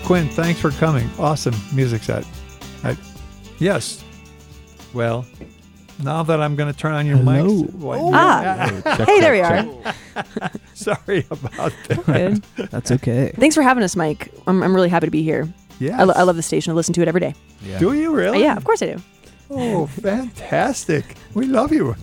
Quinn, thanks for coming. Awesome music set. Yes. Well, now that I'm going to turn on your mics. Hey, there we are. Sorry about that. Good. That's okay. Thanks for having us, Mike. I'm really happy to be here. Yes. I love the station. I listen to it every day. Yeah. Do you really? Yeah, of course I do. Oh, fantastic. We love you.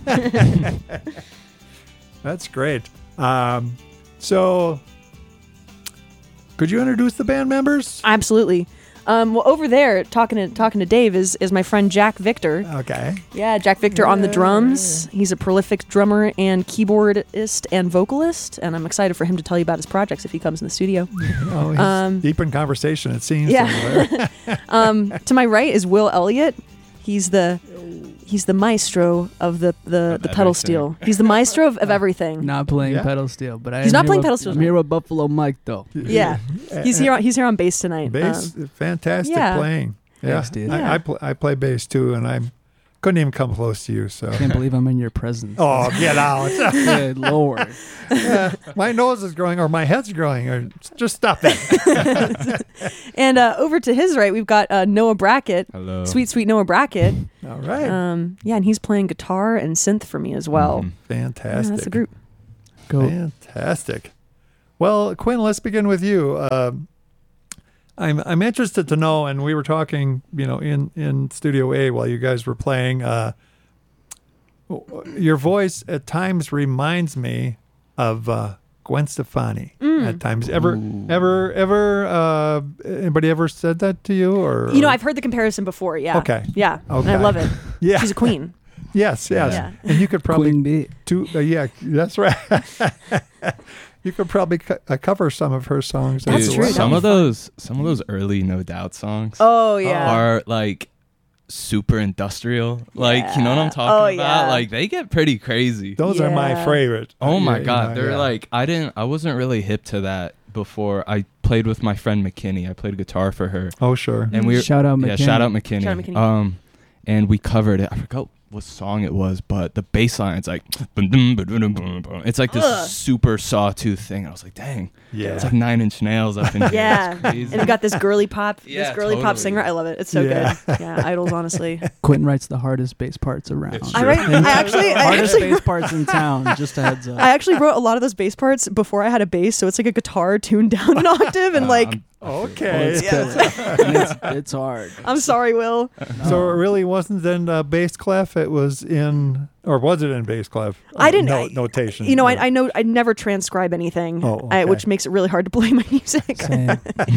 That's great. So, could you introduce the band members? Absolutely. Well, over there, talking to Dave is my friend Jack Victor. Okay. Yeah, Jack Victor on the drums. He's a prolific drummer and keyboardist and vocalist, and I'm excited for him to tell you about his projects if he comes in the studio. Oh, he's deep in conversation, it seems. Yeah. To my right is Will Elliott. He's the maestro of the pedal steel. He's the maestro of everything. Not playing pedal steel, but He's not playing pedal steel. I'm here with Buffalo Mike, though. Yeah, he's here on bass tonight. Bass, fantastic playing. Yeah, Thanks, dude. I play bass too, and I couldn't even come close to you. So Can't believe I'm in your presence. oh, get out! Good Lord. My nose is growing, or my head's growing, or just stop that. And over to his right, we've got Noah Brackett. Hello. Sweet Noah Brackett. All right. Yeah, and he's playing guitar and synth for me as well. Fantastic. Yeah, that's the group. Go. Fantastic. Well, Quinn, let's begin with you. I'm interested to know, and we were talking, in Studio A while you guys were playing. Your voice at times reminds me of Gwen Stefani. At times, anybody ever said that to you, or I've heard the comparison before. Yeah. Okay. Yeah. Okay. And I love it. Yeah. She's a queen. Yes. Yeah. And you could probably Queen Bee. yeah, that's right. You could probably cover some of her songs. That's as true. well. Some of those early No Doubt songs Oh yeah. are like super industrial. Like, you know what I'm talking Oh, about? yeah. Like they get pretty crazy. Those are my Yeah. favorite. Oh my Yeah, God. They're yeah. like, I wasn't really hip to that before. I played with my friend McKinney. I played guitar for her. Oh sure. And we Shout out Yeah, McKinney. shout out McKinney. Shout out McKinney. And we covered it. I forgot what song it was, but the bass line, it's like, it's like this super sawtooth thing. I was like, dang. Yeah. It's like 9 Inch Nails up in here. Yeah. It's crazy. And we got this girly pop, Yeah, pop totally. singer. I love it. It's so Yeah. good. Yeah, Idols, honestly. Quentin writes the hardest bass parts around. It's I Hardest actually bass parts in town. Just a heads up. I actually wrote a lot of those bass parts before I had a bass, so it's like a guitar tuned down an octave, and like, Okay. It's hard. I'm sorry, Will. So it really wasn't in bass clef. It was in, or was it in bass clef? I didn't- notation. I know I never transcribe anything, Oh, okay. which makes it really hard to play my music. Same.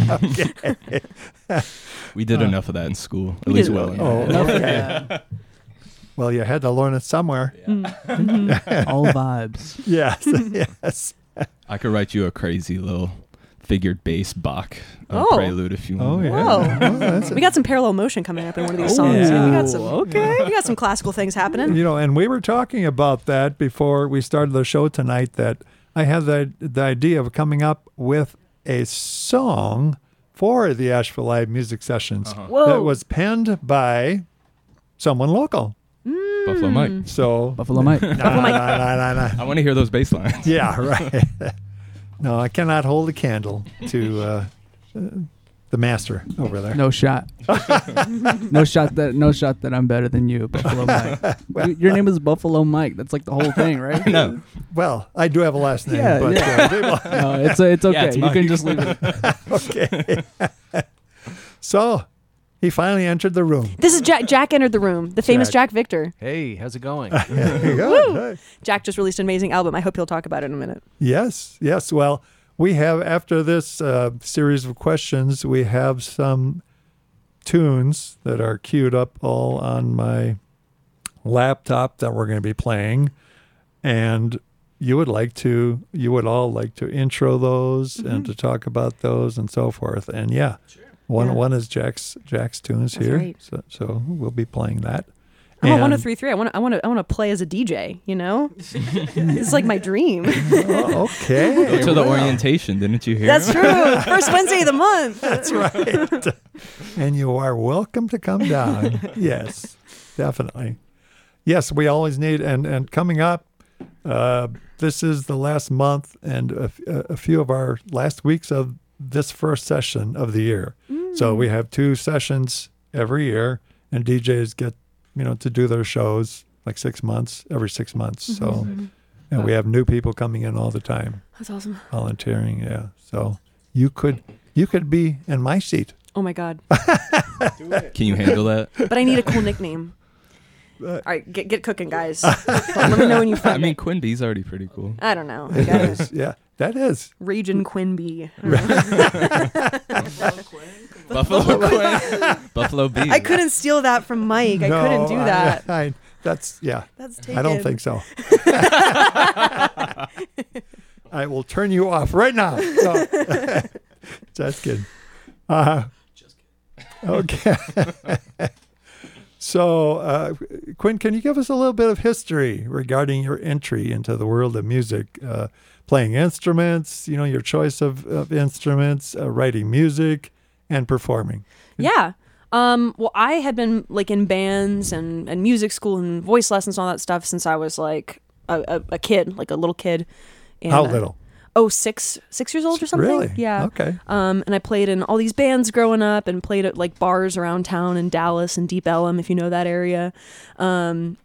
We did enough of that in school. At We least did well it. enough. Oh, okay. Yeah. Well, you had to learn it somewhere. All vibes. Yes. Yes. I could write you a crazy little figured bass Bach Oh. prelude if you Oh want. yeah. Whoa. Oh, that's We got some parallel motion coming up in one of these songs. yeah. We got some Okay. We got some classical things happening. and we were talking about that before we started the show tonight, that I had the idea of coming up with a song for the Asheville Live Music Sessions Whoa. that was penned by someone local. Buffalo Mike. So Buffalo Mike. Nah. I want to hear those bass lines. Yeah, right. No, I cannot hold a candle to the master over there. No shot. No shot that I'm better than you, Buffalo Mike. Your name is Buffalo Mike. That's like the whole thing, right? No. Well, I do have a last name, Yeah, but No, it's okay. it's you Mike. can just leave it. okay. So he finally entered the room. This is Jack entered the room. The famous Jack Victor. Hey, how's it going? There you go. Woo! Jack just released an amazing album. I hope he'll talk about it in a minute. Yes. Well, we have, after this series of questions, we have some tunes that are queued up all on my laptop that we're going to be playing. And you would all like to intro those and to talk about those and so forth. And yeah, one is Jack's tunes That's here. right. So we'll be playing that. I'm And- a 103.3. I want to play as a DJ. It's like my dream. Oh, okay. Go to the Well, orientation, didn't you hear? That's true. First Wednesday of the month. That's right. And you are welcome to come down. Yes, definitely. Yes, we always need, and coming up, this is the last month and a few of our last weeks of this first session of the year. So we have 2 sessions every year, and DJs get, to do their shows like every 6 months. So, and we have new people coming in all the time. That's awesome. Volunteering, yeah. So you could be in my seat. Oh my God. Can you handle that? But I need a cool nickname. All right, get cooking, guys. Let me know when you find I mean, Quinn B's already pretty cool. I don't know. It is, yeah. That is. Raging Quinby. Buffalo Quinn. Buffalo B. I couldn't steal that from Mike. I couldn't do that. That's taken. I don't think so. I will turn you off right now. No. Just kidding. Just kidding. Okay. So, Quinn, can you give us a little bit of history regarding your entry into the world of music, playing instruments, your choice of instruments, writing music, and performing? Yeah. Well, I had been like in bands and music school and voice lessons and all that stuff since I was like a kid, like a little kid. And, How little? 6 years old or something. Really? Yeah. Okay. And I played in all these bands growing up and played at like bars around town in Dallas and Deep Ellum, if you know that area. And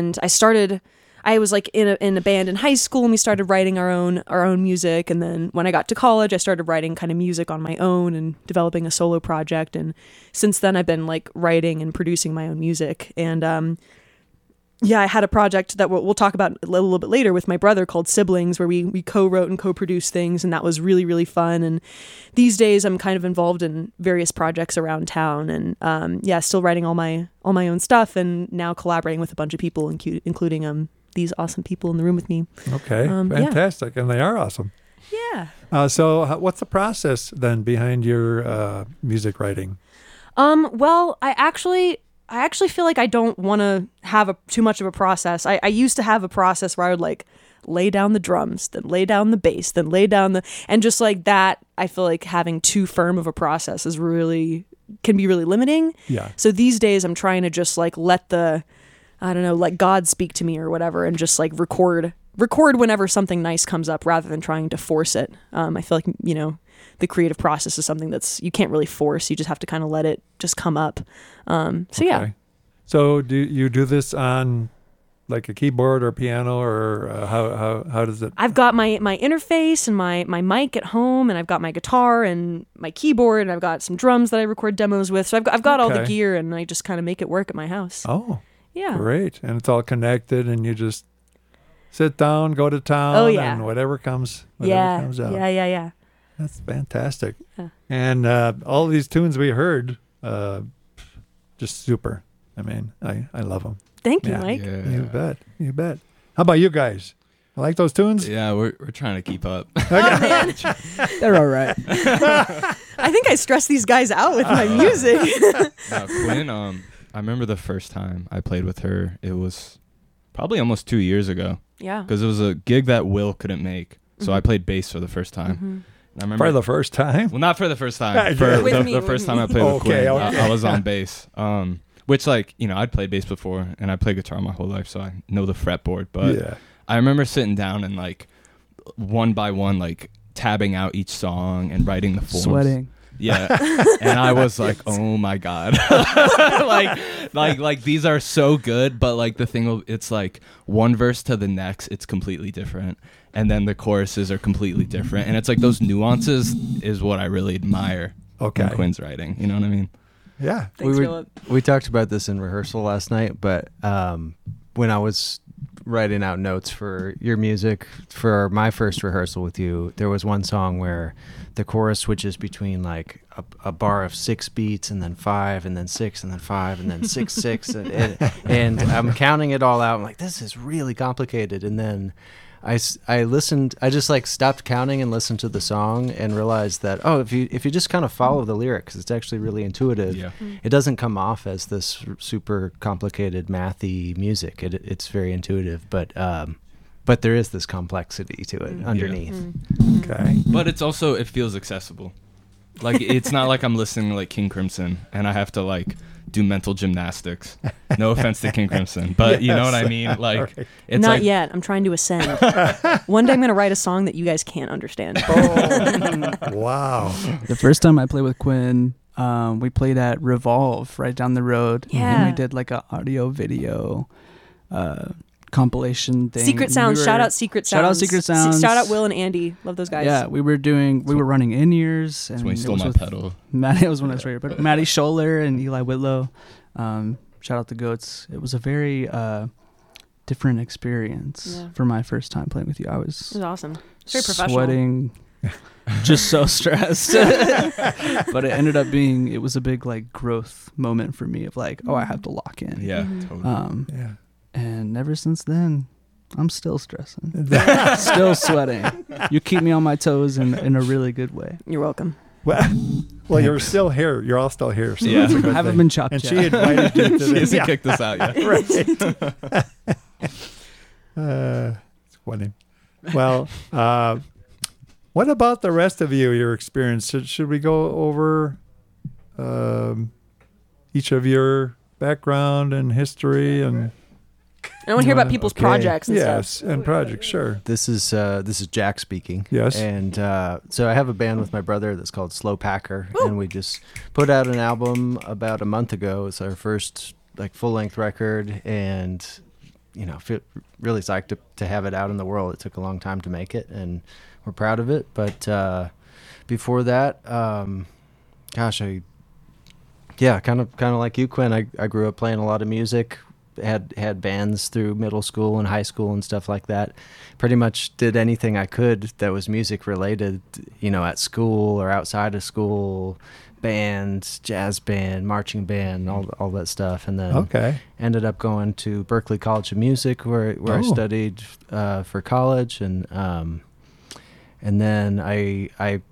I was like in a band in high school, and we started writing our own music. And then when I got to college, I started writing kind of music on my own and developing a solo project. And since then, I've been like writing and producing my own music. And I had a project that we'll talk about a little bit later with my brother called Siblings, where we co-wrote and co-produced things, and that was really, really fun. And these days, I'm kind of involved in various projects around town, and still writing all my own stuff, and now collaborating with a bunch of people, including these awesome people in the room with me. Okay, fantastic, and they are awesome. Yeah. So, what's the process then behind your music writing? Well, I actually feel like I don't want to have too much of a process. I used to have a process where I would like lay down the drums, then lay down the bass, then lay down and just like that. I feel like having too firm of a process can be really limiting. Yeah. So these days I'm trying to just like let God speak to me or whatever, and just like record whenever something nice comes up rather than trying to force it. I feel like, the creative process is something you can't really force. You just have to kind of let it just come up. Yeah. So do you do this on like a keyboard or piano, or how does it? I've got my interface and my mic at home, and I've got my guitar and my keyboard, and I've got some drums that I record demos with. So I've got all the gear, and I just kind of make it work at my house. Oh, yeah. Great. And it's all connected, and you just sit down, go to town, and whatever comes out. Yeah. That's fantastic. Yeah. And all these tunes we heard, just super. I mean, I love them. Thank you, Mike. Yeah. You bet. How about you guys? I like those tunes? Yeah, we're trying to keep up. Oh, man. They're all right. I think I stress these guys out with my music. Quinn, I remember the first time I played with her, it was probably almost 2 years ago. Yeah. Because it was a gig that Will couldn't make. So I played bass for the first time. Mm-hmm. And I remember, for the first time? Well, not for the first time. For the first time I played with Quinn, I was on bass. Which, like, I'd played bass before, and I played guitar my whole life, so I know the fretboard. But I remember sitting down and, like, one by one, like, tabbing out each song and writing the forms. Sweating. Yeah. And I was like, oh, my God. like these are so good, but, like, the thing, it's, like, one verse to the next, it's completely different. And then the choruses are completely different. And it's, like, those nuances is what I really admire in Quinn's writing. You know what I mean? Yeah. Thanks, Philip. We talked about this in rehearsal last night, but when I was writing out notes for your music for my first rehearsal with you, there was one song where the chorus switches between like a bar of 6 beats and then 5 and then 6 and then 5 and then 6 6 and I'm counting it all out. I'm like, this is really complicated. And then I listened. I just like stopped counting and listened to the song and realized that if you just kind of follow the lyrics, it's actually really intuitive. Yeah. It doesn't come off as this super complicated mathy music. It's very intuitive, but there is this complexity to it underneath. Okay. But it's also, it feels accessible. Like, it's not like I'm listening to like King Crimson and I have to like do mental gymnastics. No offense to King Crimson, but you know what I mean? Like, right. it's Not like, yet. I'm trying to ascend. One day I'm going to write a song that you guys can't understand. Wow. The first time I played with Quinn, we played at Revolve right down the road. Yeah. And we did like a audio video compilation thing. Secret Sounds. Shout out Secret Sounds. Shout out Secret Sounds. Shout out Will and Andy. Love those guys. Yeah, we were running in-ears. That's And when he stole it was my with pedal. Maddie, it was when I was right, but Maddie Scholler and Eli Whitlow. Shout out the Goats. It was a very different experience for my first time playing with you. I It was awesome. It's very professional. sweating, just so stressed. But it was a big like growth moment for me of like, oh, I have to lock in. Yeah, totally. Yeah. And ever since then, I'm still stressing, still sweating. You keep me on my toes in a really good way. You're welcome. Well, you're still here. You're all still here. So Yeah. that's a good Haven't thing. been chopped And yet. she invited you to She this. hasn't kicked us out yet. Right. It's funny. Well, what about the rest of you, your experience? Should we go over each of your background and history and I want to hear about people's projects and stuff. yes, and projects, sure. This is Jack speaking. Yes. And so I have a band with my brother that's called Slow Packer, and we just put out an album about a month ago. It's our first like full length record, and really psyched to have it out in the world. It took a long time to make it, and we're proud of it. But before that, kind of like you, Quinn. I grew up playing a lot of music. Had bands through middle school and high school and stuff like that. Pretty much did anything I could that was music related, at school or outside of school, band, jazz band, marching band, all that stuff. And then ended up going to Berklee College of Music where I studied for college, and then I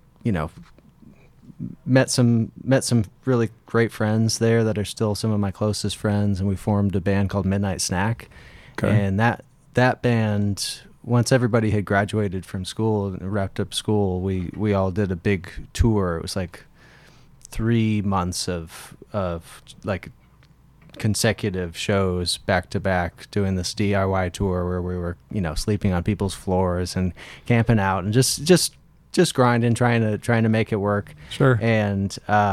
met some really great friends there that are still some of my closest friends, and we formed a band called Midnight Snack. And that band, once everybody had graduated from school and wrapped up school, we all did a big tour. It was like 3 months of like consecutive shows back to back, doing this DIY tour where we were sleeping on people's floors and camping out and just grinding, trying to make it work. Sure. And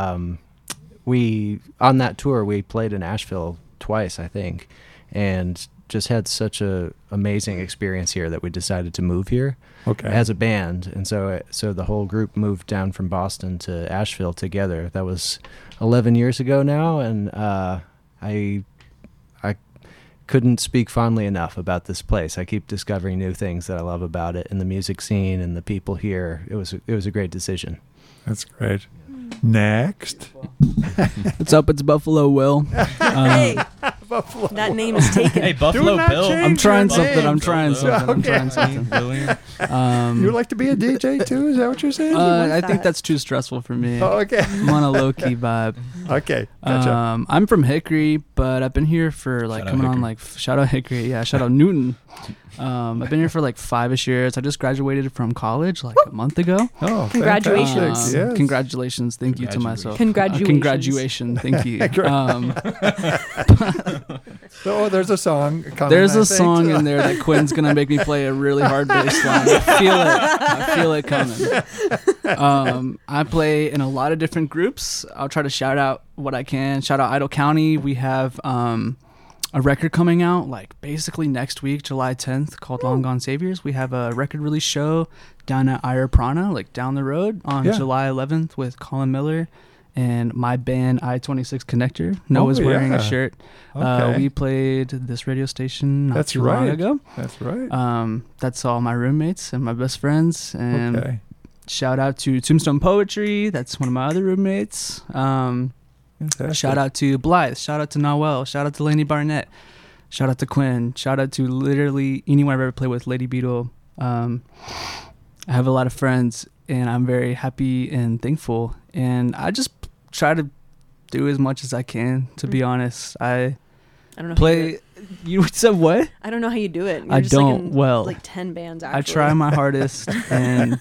we on that tour we played in Asheville twice, I think, and just had such a amazing experience here that we decided to move here as a band. And so the whole group moved down from Boston to Asheville together. That was 11 years ago now, and I couldn't speak fondly enough about this place. I keep discovering new things that I love about it, and the music scene and the people here. It was a great decision. That's great. Next. What's up? It's Buffalo Will. Hey, Buffalo. that name is taken. Hey, Buffalo Bill. I'm trying something. I'm Buffalo trying Bill. something. Brilliant. You would like to be a DJ too? Is that what you're saying? I think that's too stressful for me. Oh, okay. I'm on a low key vibe. Okay. Gotcha. I'm from Hickory, but I've been here for like shout out Hickory. Yeah, shout out Newton. I've been here for like 5-ish years. I just graduated from college like a month ago. Oh, Congratulations. fantastic. Yes. Congratulations. Thank you to myself. Congratulations. Congratulations. Thank you. So there's a song coming. There's I a think. song in there that Quinn's going to make me play a really hard bass line. I feel it coming. I play in a lot of different groups. I'll try to shout out what I can. Shout out Idle County. We have a record coming out like basically next week, July 10th, called Long Gone Saviors. We have a record release show down at Ira Prana, like down the road on July 11th with Colin Miller and my band I-26 Connector. Noah's wearing a shirt. We played this radio station not too long ago. That's right. That's all my roommates and my best friends. And shout out to Tombstone Poetry. That's one of my other roommates. Shout out to Blythe. Shout out to Noel. Shout out to Lainey Barnett. Shout out to Quinn. Shout out to literally anyone I've ever played with, Lady Beetle. I have a lot of friends, and I'm very happy and thankful. And I just try to do as much as I can, to be honest. I don't know. Play. You said what? I don't know how you do it. You're I just don't. like 10 bands. Actually. I try my hardest, and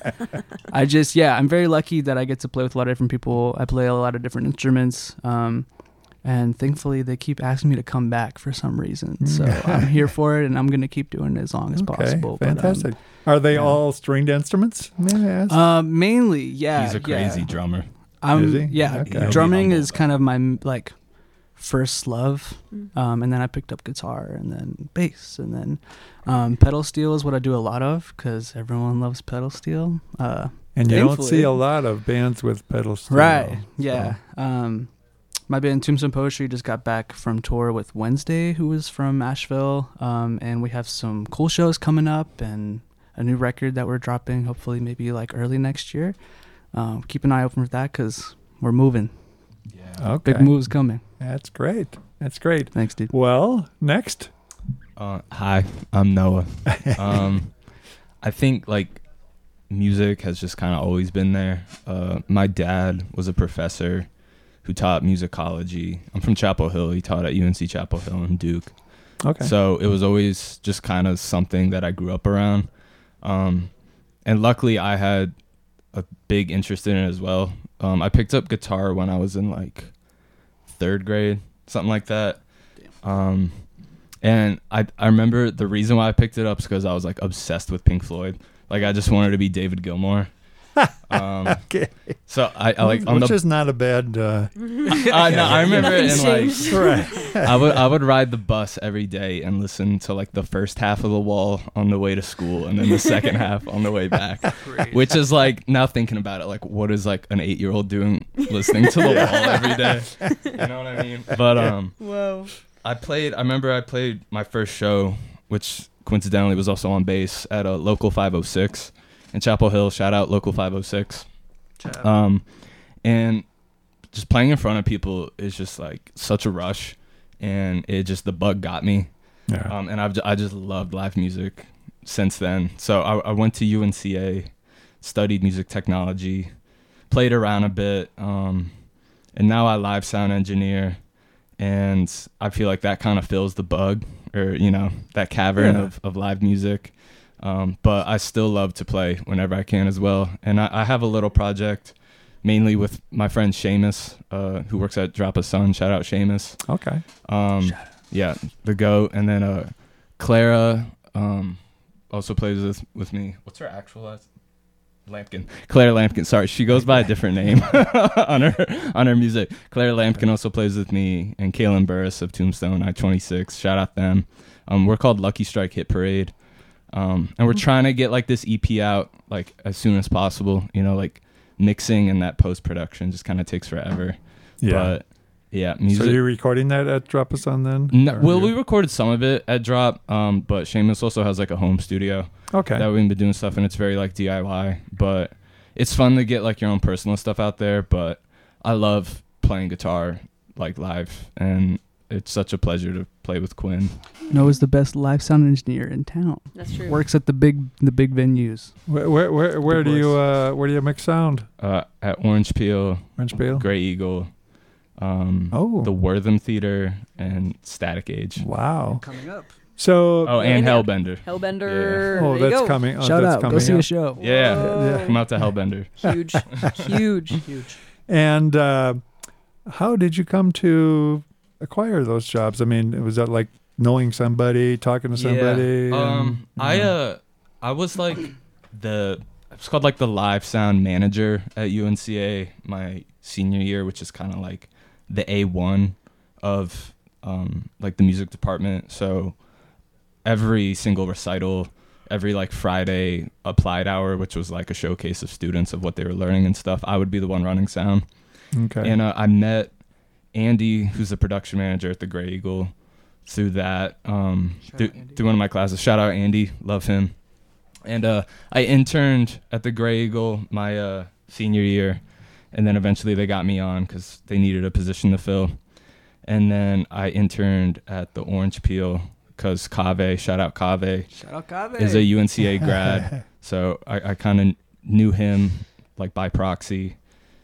I'm very lucky that I get to play with a lot of different people. I play a lot of different instruments. And thankfully, they keep asking me to come back for some reason. So I'm here for it, and I'm going to keep doing it as long as possible. Fantastic. Are they all stringed instruments, may I ask? Mainly, yeah. He's a crazy drummer. Is he? Yeah. Okay. Drumming is kind of my first love. And then I picked up guitar and then bass. And then pedal steel is what I do a lot of because everyone loves pedal steel. And you don't see a lot of bands with pedal steel. Right. Yeah. So. My band Tombstone Poetry just got back from tour with Wednesday, who was from Asheville, and we have some cool shows coming up and a new record that we're dropping, hopefully maybe early next year. Keep an eye open for that because we're moving. Yeah. Okay. Big moves coming. That's great. That's great. Thanks, dude. Well, next. Hi, I'm Noah. I think music has just kind of always been there. My dad was a professor who taught musicology. I'm from Chapel Hill. He taught at UNC Chapel Hill and Duke. Okay. So it was always just kind of something that I grew up around. And luckily I had a big interest in it as well. I picked up guitar when I was in 3rd grade, something like that. And I remember the reason why I picked it up is because I was obsessed with Pink Floyd. I just wanted to be David Gilmour. Okay. So I which is not a bad. No, I remember it right. I would ride the bus every day and listen to the first half of The Wall on the way to school and then the second half on the way back. Which is now thinking about it, what is an 8-year-old doing listening to The Wall every day? You know what I mean? But whoa. I remember I played my first show, which coincidentally was also on bass at a Local 506. In Chapel Hill, shout out Local 506. And just playing in front of people is just such a rush, and the bug got me. Yeah. And I just loved live music since then. So I went to UNCA, studied music technology, played around a bit, and now I live sound engineer, and I feel that kind of fills the bug, or that cavern of live music. But I still love to play whenever I can as well. And I have a little project mainly with my friend Seamus, who works at Drop a Sun. Shout out Seamus. Okay. Yeah, the GOAT. And then Clara also plays with me. What's her actual last? Lampkin. Claire Lampkin. Sorry, she goes by a different name on her music. Claire Lampkin also plays with me, and Kaylin Burris of Tombstone I-26. Shout out them. We're called Lucky Strike Hit Parade. And we're trying to get this EP out as soon as possible. Mixing and that post-production just kind of takes forever. Yeah. But yeah, music. So you're recording that at Drop a Sun then? No, well, we recorded some of it at Drop, but Seamus also has a home studio. Okay. That we've been doing stuff, and it's very DIY. But it's fun to get your own personal stuff out there. But I love playing guitar live, and it's such a pleasure to play with Quinn. Noah's the best live sound engineer in town. That's true. Works at the big venues. Where do you mix sound? At Orange Peel, Grey Eagle, the Wortham Theater, and Static Age. Wow. Coming up. So and Hellbender. Hellbender. Yeah. Oh, that's coming. Shout out. Go see a show. Yeah. Come out to Hellbender. Huge. And how did you come to acquire those jobs? I mean, was that knowing somebody, talking to somebody? Yeah. I was it's called the live sound manager at UNCA my senior year, which is kind of the A1 of the music department. So every single recital, every Friday applied hour, which was a showcase of students of what they were learning and stuff, I would be the one running sound. Okay. And I met Andy, who's the production manager at the Grey Eagle, through that, through one of my classes. Shout out Andy, love him. And I interned at the Grey Eagle my senior year, and then eventually they got me on because they needed a position to fill. And then I interned at the Orange Peel because Kaveh, shout out Kaveh, is a UNCA grad. So I kind of knew him by proxy.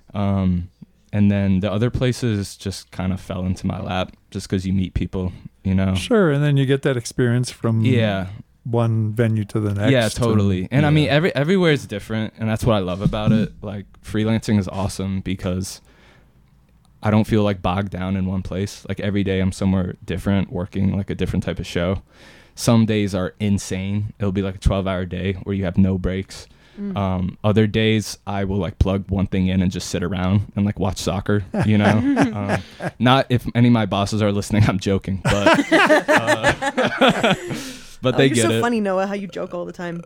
And then the other places just kind of fell into my lap just because you meet people, Sure, and then you get that experience from one venue to the next. Yeah, totally. And I mean, everywhere is different, and that's what I love about it. Freelancing is awesome because I don't feel like bogged down in one place. Like every day I'm somewhere different, working like a different type of show. Some days are insane. It'll be like a 12-hour day where you have no breaks. Other days I will like plug one thing in and just sit around and like watch soccer, you know. Not if any of my bosses are listening, I'm joking, but but they get it. You're so funny, Noah, how you joke all the time.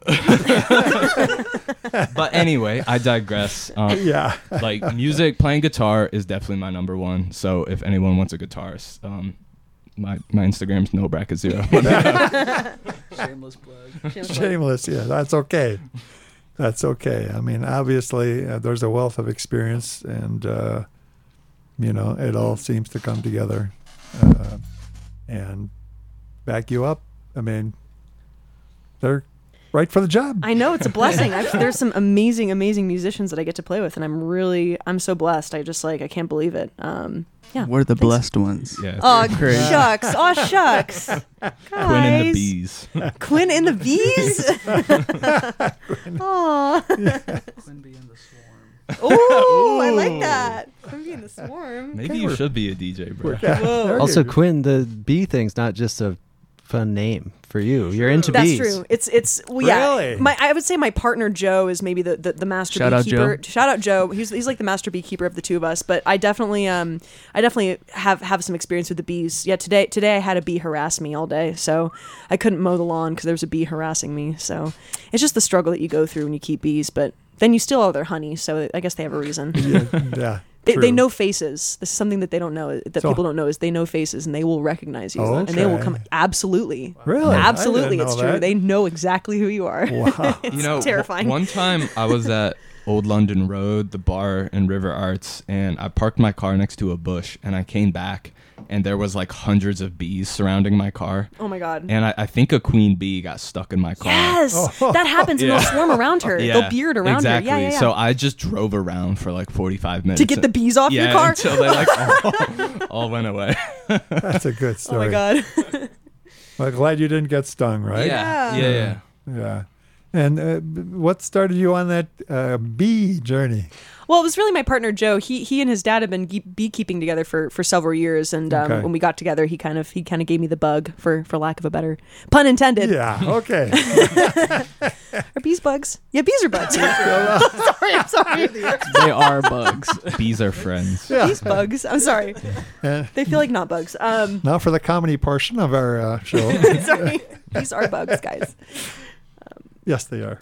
But anyway, I digress. Yeah. Like music, playing guitar is definitely my number one. So if anyone wants a guitarist, my Instagram's NoBracket0. Shameless plug. Shameless, yeah, that's okay. That's okay. I mean, obviously, there's a wealth of experience, and you know, it all seems to come together and back you up. I mean, they're right for the job. I know, it's a blessing. There's some amazing musicians that I get to play with, and I'm so blessed. I can't believe it. Yeah, we're the blessed ones. Yeah. Oh, shucks. Oh, shucks. Guys. Quinn and the Bees. Quinn and the Bees? Oh. Quinn be in the swarm. Oh, I like that. Quinn be in the swarm. Maybe you should be a DJ, bro. Whoa. Also, Quinn, the bee thing's not just a fun name for you. You're into bees. That's true. It's well, yeah. Really? I would say my partner Joe is maybe the master beekeeper. Shout out Joe. He's like the master beekeeper of the two of us. But I definitely have some experience with the bees. Yeah, today I had a bee harass me all day, so I couldn't mow the lawn because there was a bee harassing me. So it's just the struggle that you go through when you keep bees. But then you steal all their honey, so I guess they have a reason. Yeah. They know faces. This is something that they don't know, that people don't know, is they know faces and they will recognize you. Okay. And they will come. Absolutely. Really? Absolutely. I didn't It's know true. that. They know exactly who you are. Wow. It's You know, terrifying. One time I was at Old London Road, the bar in River Arts, and I parked my car next to a bush, and I came back, and there was like hundreds of bees surrounding my car. Oh my God. And I think a queen bee got stuck in my car. Yes. That happens and they'll swarm around her. Yeah, They'll beard around exactly. her. Yeah. So I just drove around for like 45 minutes. To get the bees off your car? until they like all went away. Oh That's a good story. my God. Well, glad you didn't get stung, right? Yeah. Yeah. And what started you on that bee journey? Well, it was really my partner Joe. He and his dad have been beekeeping together for several years, and when we got together, he kind of gave me the bug, for lack of a better pun intended. Yeah. Okay. Are bees bugs? Yeah, bees are bugs. I'm sorry. They are bugs. Bees are friends. Yeah. Bees bugs. I'm sorry. They feel like not bugs. Now for the comedy portion of our show. Sorry. Bees are bugs, guys. Yes, they are.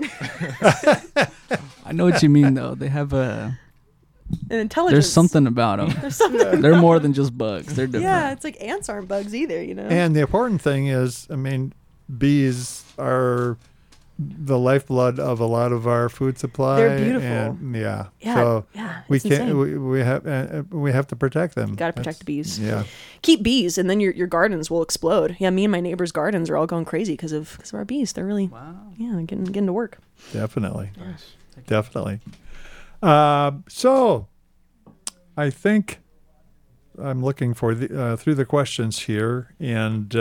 I know what you mean, though. They have An intelligence. There's something about them. There's something. They're more than just bugs. They're different. Yeah, it's like ants aren't bugs either, you know. And the important thing is, I mean, bees are the lifeblood of a lot of our food supply. They're beautiful. And Yeah, so we it's can't. insane. We have to protect them. Got to protect the bees. Yeah. Keep bees, and then your gardens will explode. Yeah, me and my neighbors' gardens are all going crazy because of our bees. They're really getting to work. Definitely. Nice. Definitely. So, I think I'm looking for the through the questions here, and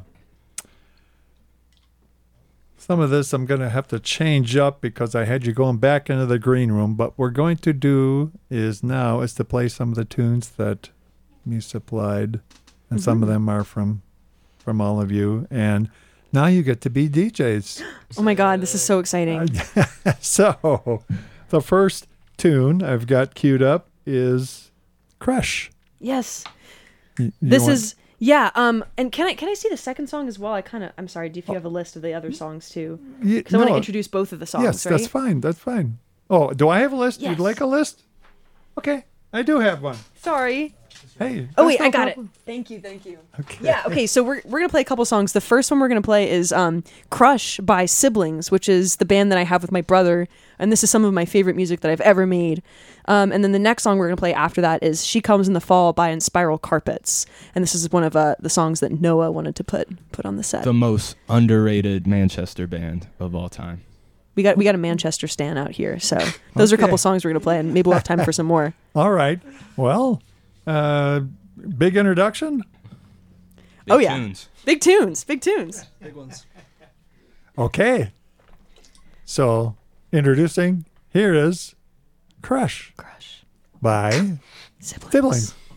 some of this I'm going to have to change up because I had you going back into the green room. But what we're going to do is to play some of the tunes that you supplied, and some of them are from all of you, and now you get to be DJs. Oh my God, this is so exciting. So, the first tune I've got queued up is Crush. Yes. And can I see the second song as well? I'm sorry, if you have a list of the other songs too? Because I want to introduce both of the songs, yes, right? that's fine. Oh, do I have a list? Yes. You'd like a list? Okay, I do have one. Sorry. Hey. Oh wait, that's no I got problem. it. Thank you. Okay. Yeah, okay, so we're going to play a couple songs. The first one we're going to play is Crush by Siblings, which is the band that I have with my brother, and this is some of my favorite music that I've ever made. And then the next song we're going to play after that is She Comes in the Fall by Spiral Carpets, and this is one of the songs that Noah wanted to put on the set. The most underrated Manchester band of all time. We got a Manchester stan out here, so those are a couple songs we're going to play, and maybe we'll have time for some more. All right. Well, big introduction. Big tunes. Big tunes. Big ones. Okay. So, introducing, here is Crush Crush. by Siblings. Siblings.